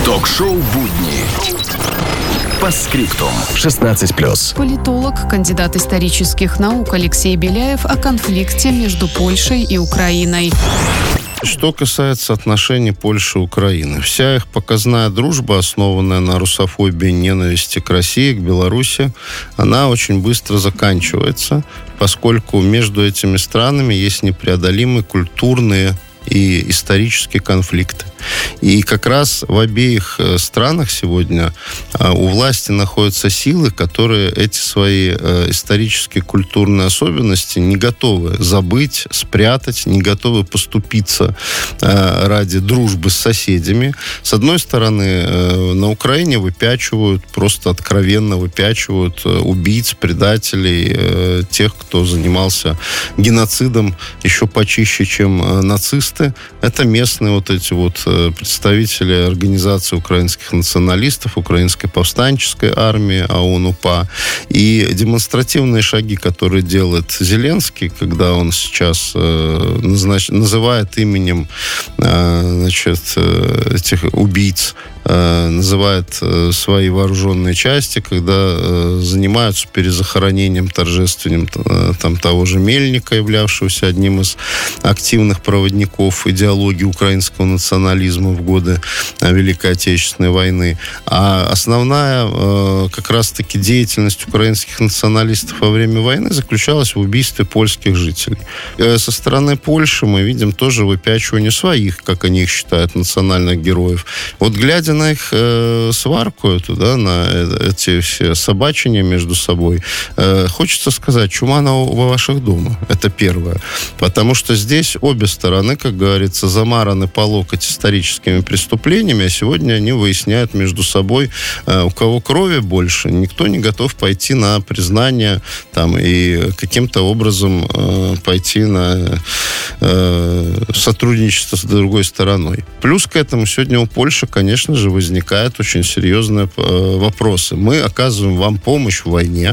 Ток-шоу «Будни». По скриптум. 16+. Политолог, кандидат исторических наук Алексей Беляев о конфликте между Польшей и Украиной. Что касается отношений Польши и Украины, вся их показная дружба, основанная на русофобии и ненависти к России, к Беларуси, она очень быстро заканчивается, поскольку между этими странами есть непреодолимые культурные и исторические конфликты. И как раз в обеих странах сегодня у власти находятся силы, которые эти свои исторические культурные особенности не готовы забыть, спрятать, не готовы поступиться ради дружбы с соседями. С одной стороны, на Украине выпячивают, просто откровенно выпячивают убийц, предателей, тех, кто занимался геноцидом еще почище, чем нацисты. Это местные вот эти вот представители организации украинских националистов, Украинской повстанческой армии, ОУН-УПА. И демонстративные шаги, которые делает Зеленский, когда он сейчас называет именем этих убийц, называет свои вооруженные части, когда занимаются перезахоронением торжественным того же Мельника, являвшегося одним из активных проводников идеологии украинского национализма в годы Великой Отечественной войны. А основная как раз-таки деятельность украинских националистов во время войны заключалась в убийстве польских жителей. Со стороны Польши мы видим тоже выпячивание своих, как они их считают, национальных героев. Вот глядя на их сварку эту, да, на эти все собачения между собой, хочется сказать, чума во ваших дома. Это первое. Потому что здесь обе стороны, как говорится, замараны по локоть историческими преступлениями, а сегодня они выясняют между собой, у кого крови больше. Никто не готов пойти на признание там, и каким-то образом пойти на сотрудничество с другой стороной. Плюс к этому сегодня у Польши, конечно же, возникают очень серьезные вопросы. Мы оказываем вам помощь в войне,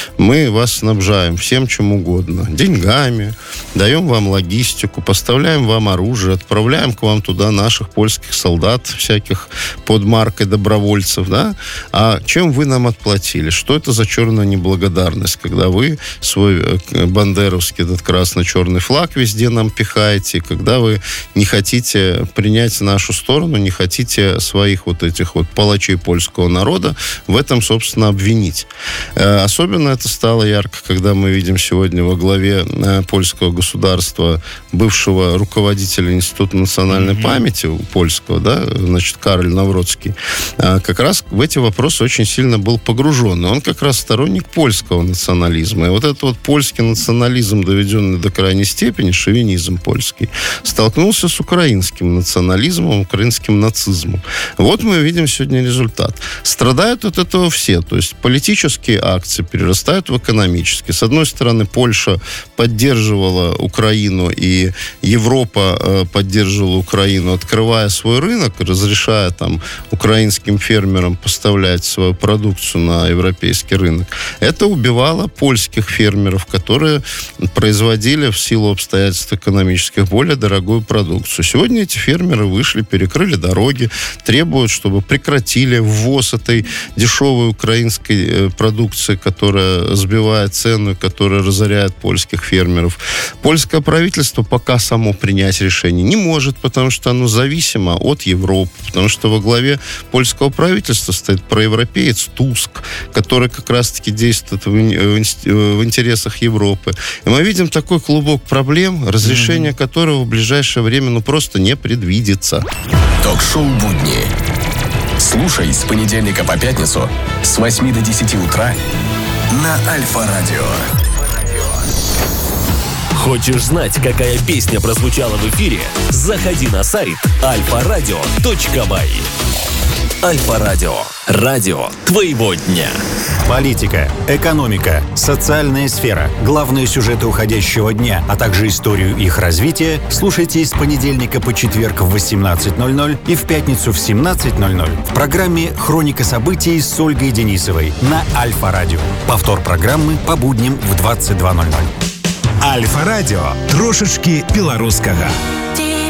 мы вас снабжаем всем чем угодно, деньгами, даем вам логистику, поставляем вам оружие, отправляем к вам туда наших польских солдат, всяких под маркой добровольцев, да? А чем вы нам отплатили? Что это за черная неблагодарность, когда вы свой бандеровский этот красно-черный флаг везде нам пихаете, когда вы не хотите принять нашу сторону, не хотите своих вот этих вот палачей польского народа в этом, собственно, обвинить. Особенно это стало ярко, когда мы видим сегодня во главе польского государства бывшего руководителя Института национальной памяти польского, да, значит, Кароль Навроцкий, как раз в эти вопросы очень сильно был погружен. Он как раз сторонник польского национализма. И вот этот вот польский национализм, доведенный до крайней степени, шовинизм польский, столкнулся с украинским национализмом, украинским нацизмом. Вот мы видим сегодня результат. Страдают от этого все. То есть политические акции перерастают в экономические. С одной стороны, Польша поддерживала Украину, и Европа поддерживала Украину, открывая свой рынок, разрешая там украинским фермерам поставлять свою продукцию на европейский рынок. Это убивало польских фермеров, которые производили в силу обстоятельств экономических более дорогую продукцию. Сегодня эти фермеры вышли, перекрыли дороги, требуют, чтобы прекратили ввоз этой дешевой украинской продукции, которая сбивает цену, которая разоряет польских фермеров. Польское правительство пока само принять решение не может, потому что оно зависимо от Европы, потому что во главе польского правительства стоит проевропеец Туск, который как раз-таки действует в интересах Европы. И мы видим такой клубок проблем, разрешение которого в ближайшее время просто не предвидится. Ток-шоу «Будни». Слушай с понедельника по пятницу с 8 до 10 утра на Альфа-радио. Хочешь знать, какая песня прозвучала в эфире? Заходи на сайт alfaradio.by. Альфа-радио. Радио твоего дня. Политика, экономика, социальная сфера, главные сюжеты уходящего дня, а также историю их развития слушайте с понедельника по четверг в 18:00 и в пятницу в 17:00 в программе «Хроника событий» с Ольгой Денисовой на Альфа-радио. Повтор программы по будням в 22:00. Альфа-радіо. Трошечки білоруського.